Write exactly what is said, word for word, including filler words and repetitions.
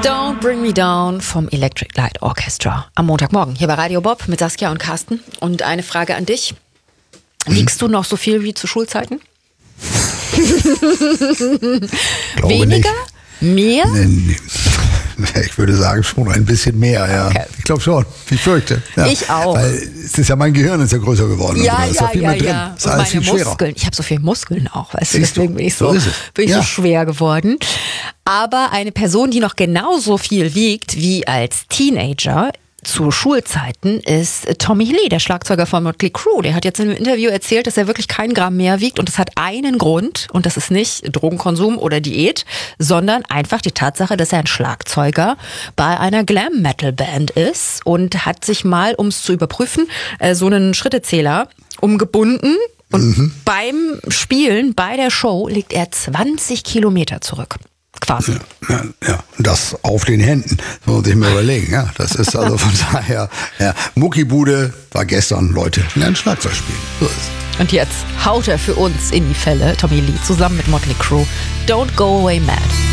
Don't Bring Me Down vom Electric Light Orchestra am Montagmorgen hier bei Radio Bob mit Saskia und Carsten. Und eine Frage an dich. Wiegst du noch so viel wie zu Schulzeiten? Weniger? Nicht. Mehr? Nee, nee. Ich würde sagen, schon ein bisschen mehr, ja. Okay. Ich glaube schon. Ich fürchte. Ja. Ich auch. Weil es ist ja mein Gehirn ist ja größer geworden. Ja, da ist ja, viel ja, mehr drin. ja. Ist Und alles meine viel schwerer. Muskeln. Ich habe so viele Muskeln auch, weißt du, Siehst du? deswegen bin ich so, So ist es. bin ich Ja. so schwer geworden. Aber eine Person, die noch genauso viel wiegt wie als Teenager zu Schulzeiten, ist Tommy Lee, der Schlagzeuger von Motley Crue. Der hat jetzt in einem Interview erzählt, dass er wirklich kein Gramm mehr wiegt und das hat einen Grund und das ist nicht Drogenkonsum oder Diät, sondern einfach die Tatsache, dass er ein Schlagzeuger bei einer Glam-Metal-Band ist und hat sich mal, um es zu überprüfen, so einen Schrittezähler umgebunden und mhm. beim Spielen, bei der Show, legt er zwanzig Kilometer zurück. Quasi. Ja, ja, das auf den Händen, das muss man sich mal überlegen. Ja, das ist also von daher, ja, Muckibude war gestern, Leute, lernen Schlagzeug spielen. So ist es. Und jetzt haut er für uns in die Fälle, Tommy Lee, zusammen mit Motley Crue, Don't Go Away Mad.